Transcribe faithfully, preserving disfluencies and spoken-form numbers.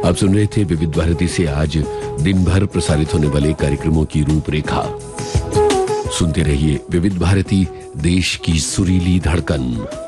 आप सुन रहे थे विविध भारती से आज दिन भर प्रसारित होने वाले कार्यक्रमों की रूपरेखा। सुनते रहिए विविध भारती, देश की सुरीली धड़कन।